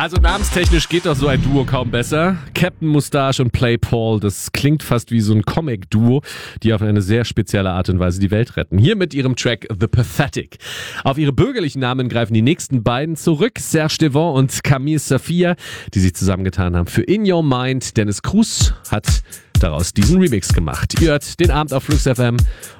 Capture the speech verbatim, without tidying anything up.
Also namenstechnisch geht doch so ein Duo kaum besser. Captain Moustache und Play Paul, das klingt fast wie so ein Comic-Duo, die auf eine sehr spezielle Art und Weise die Welt retten. Hier mit ihrem Track The Pathetic. Auf ihre bürgerlichen Namen greifen die nächsten beiden zurück, Serge Devant und Camille Saphir, die sich zusammengetan haben für In Your Mind. Dennis Cruz hat daraus diesen Remix gemacht. Ihr hört den Abend auf Flux F M